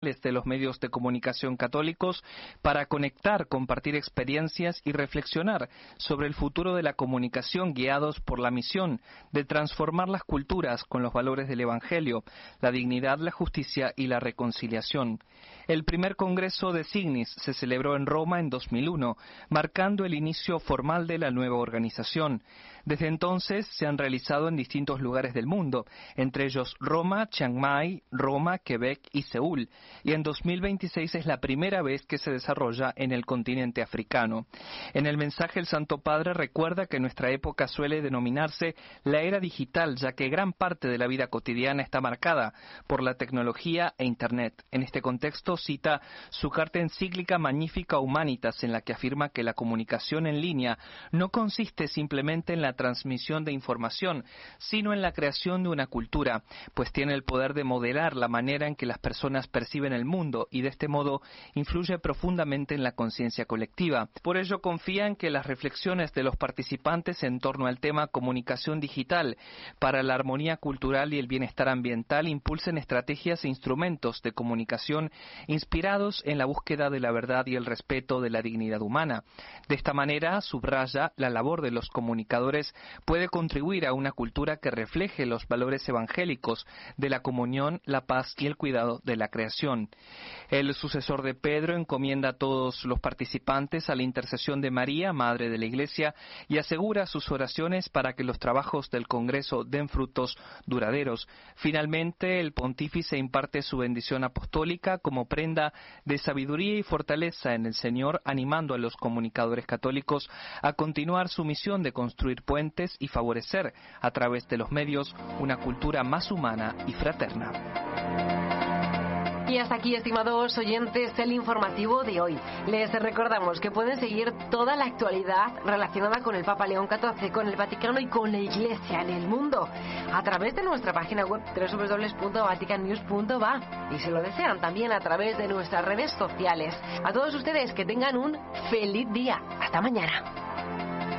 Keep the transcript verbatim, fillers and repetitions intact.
de los medios de comunicación católicos para conectar, compartir experiencias y reflexionar sobre el futuro de la comunicación, guiados por la misión de transformar las culturas con los valores del Evangelio, la dignidad, la justicia y la reconciliación. El primer congreso de Signis se celebró en Roma en dos mil uno, marcando el inicio formal de la nueva organización. Desde entonces se han realizado en distintos lugares del mundo, entre ellos Roma, Chiang Mai, Roma, Quebec y Seúl, y en dos mil veintiséis es la primera vez que se desarrolla en el continente africano. En el mensaje el Santo Padre recuerda que nuestra época suele denominarse la era digital, ya que gran parte de la vida cotidiana está marcada por la tecnología e Internet. En este contexto cita su carta encíclica Magnificat Humanitas, en la que afirma que la comunicación en línea no consiste simplemente en la transmisión de información, sino en la creación de una cultura, pues tiene el poder de modelar la manera en que las personas perciben el mundo y de este modo influye profundamente en la conciencia colectiva. Por ello confía en que las reflexiones de los participantes en torno al tema comunicación digital para la armonía cultural y el bienestar ambiental impulsen estrategias e instrumentos de comunicación inspirados en la búsqueda de la verdad y el respeto de la dignidad humana. De esta manera, subraya, la labor de los comunicadores puede contribuir a una cultura que refleje los valores evangélicos de la comunión, la paz y el cuidado de la creación. El sucesor de Pedro encomienda a todos los participantes a la intercesión de María, Madre de la Iglesia, y asegura sus oraciones para que los trabajos del Congreso den frutos duraderos. Finalmente, el pontífice imparte su bendición apostólica como prenda de sabiduría y fortaleza en el Señor, animando a los comunicadores católicos a continuar su misión de construir puentes y favorecer, a través de los medios, una cultura más humana y fraterna. Y hasta aquí, estimados oyentes, el informativo de hoy. Les recordamos que pueden seguir toda la actualidad relacionada con el Papa León catorce, con el Vaticano y con la Iglesia en el mundo a través de nuestra página web doble u doble u doble u punto vatican news punto va, y si lo desean también a través de nuestras redes sociales. A todos ustedes que tengan un feliz día. Hasta mañana.